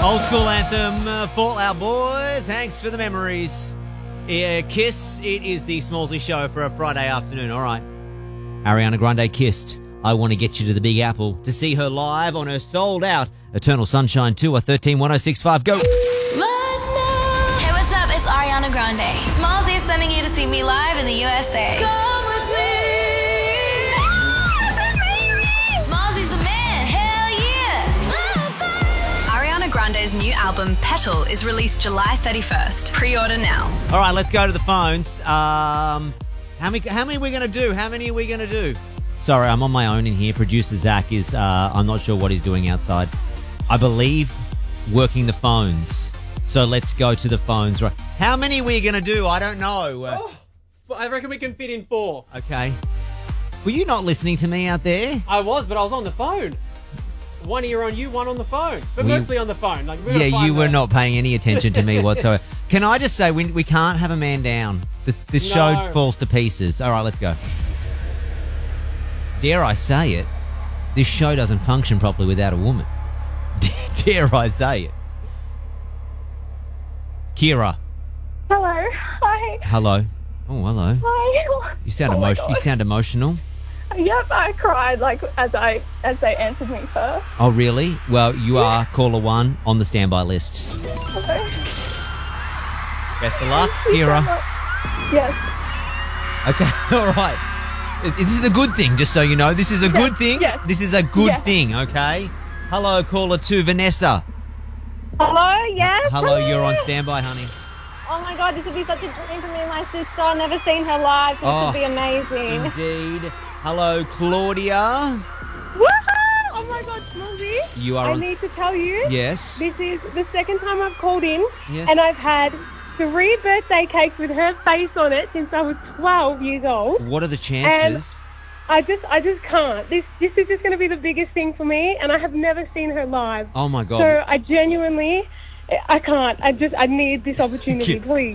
Old school anthem, Fall Out Boy. Thanks for the memories. Kiss, it is the Smallsy show for a Friday afternoon. All right. Ariana Grande kissed. I want to get you to the Big Apple to see her live on her sold-out Eternal Sunshine Tour. 13-1065. Go. Hey, what's up? It's Ariana Grande. Smallsy is sending you to see me live in the USA. Come with me. Smallsy's the man. Hell yeah. Ariana Grande's new album, Petal, is released July 31st. Pre-order now. All right, let's go to the phones. How many are we going to do? How many are we going to do? Sorry, I'm on my own in here. Producer Zach is, I'm not sure what he's doing outside. I believe working the phones. So let's go to the phones. Right. How many are we going to do? I don't know. Well, I reckon we can fit in 4. Okay. Were you not listening to me out there? I was, but I was on the phone. One ear on you, one on the phone. But Well, mostly on the phone. Like, You were not paying any attention to me whatsoever. Can I just say, we can't have a man down. This show No. falls to pieces. All right, let's go. Dare I say it, this show doesn't function properly without a woman. Dare I say it. Kira. Hello. Hi. Hello. Oh, hello. Hi. You sound Oh my You God. sound emotional. Yep, I cried as they answered me first. Oh, really? Well, you are caller 1 on the standby list. Hello. Best of luck, Kira. Yes. Okay, all right. This is a good thing, just so you know. This is a good thing. yes. This is a good Yes. thing, okay? Hello, caller 2, Vanessa. Hello. Yes. Hello, you're on standby, honey. Oh my God, this would be such a dream for me and my sister. I've never seen her live. So Oh. this would be amazing. Indeed. Hello, Claudia. Woohoo! Oh my God, Smallsy. You are I on... need to tell you. Yes. This is the second time I've called in, Yes. and I've had 3 birthday cakes with her face on it since I was 12 years old. What are the chances? I just can't. This is just going to be the biggest thing for me, and I have never seen her live. Oh, my God. So I genuinely, I can't. I need this opportunity, please.